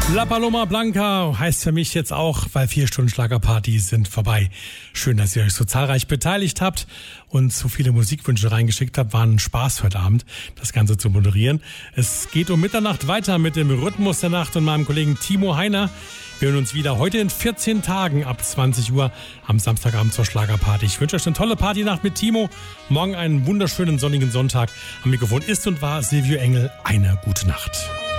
La Paloma Blanca heißt für mich jetzt auch, weil 4 Stunden Schlagerparty sind vorbei. Schön, dass ihr euch so zahlreich beteiligt habt und so viele Musikwünsche reingeschickt habt. War ein Spaß heute Abend, das Ganze zu moderieren. Es geht um Mitternacht weiter mit dem Rhythmus der Nacht und meinem Kollegen Timo Heiner. Wir hören uns wieder heute in 14 Tagen ab 20 Uhr am Samstagabend zur Schlagerparty. Ich wünsche euch eine tolle Partynacht mit Timo. Morgen einen wunderschönen sonnigen Sonntag. Am Mikrofon ist und war Silvio Engel. Eine gute Nacht.